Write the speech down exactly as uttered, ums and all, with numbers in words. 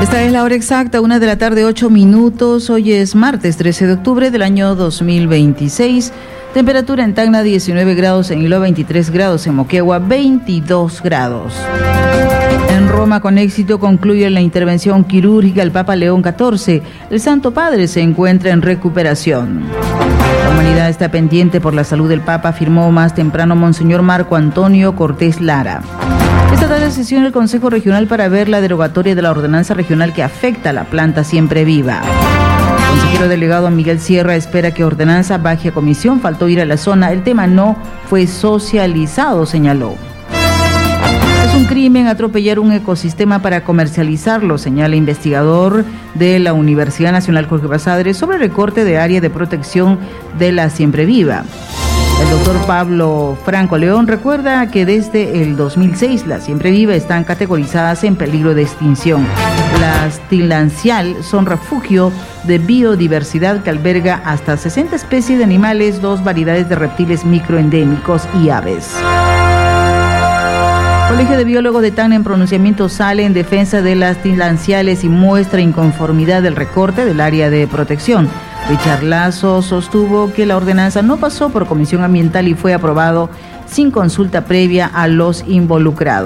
Esta es la hora exacta, una de la tarde, ocho minutos. Hoy es martes trece de octubre del año dos mil veintiséis. Temperatura en Tacna diecinueve grados, en Hilo veintitrés grados, en Moquegua veintidós grados. En Roma con éxito concluye la intervención quirúrgica el Papa León catorce. El Santo Padre se encuentra en recuperación. La humanidad está pendiente por la salud del Papa, afirmó más temprano Monseñor Marco Antonio Cortés Lara. Esta tarde sesiona el Consejo Regional para ver la derogatoria de la ordenanza regional que afecta a la planta Siempre Viva. El consejero delegado Miguel Sierra espera que ordenanza baje a comisión. Faltó ir a la zona. El tema no fue socializado, señaló. Es un crimen atropellar un ecosistema para comercializarlo, señala investigador de la Universidad Nacional Jorge Basadre sobre recorte de área de protección de la Siempre Viva. El doctor Pablo Franco León recuerda que desde el dos mil seis las Siempre Viva están categorizadas en peligro de extinción. Las Tinlancial son refugio de biodiversidad que alberga hasta sesenta especies de animales, dos variedades de reptiles microendémicos y aves. Colegio de Biólogos de Tacna en pronunciamiento sale en defensa de las tinlanciales y muestra inconformidad del recorte del área de protección. Richard Lazo sostuvo que la ordenanza no pasó por comisión ambiental y fue aprobado sin consulta previa a los involucrados.